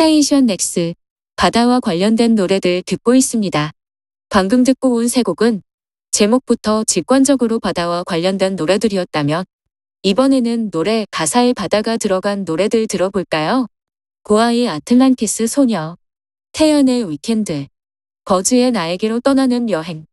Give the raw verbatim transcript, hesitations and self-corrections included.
스테이션 넥스, 바다와 관련된 노래들 듣고 있습니다. 방금 듣고 온 세 곡은 제목부터 직관적으로 바다와 관련된 노래들이었다면 이번에는 노래 가사에 바다가 들어간 노래들 들어볼까요? 고아의 아틀란티스 소녀, 태연의 위켄드, 버즈의 나에게로 떠나는 여행.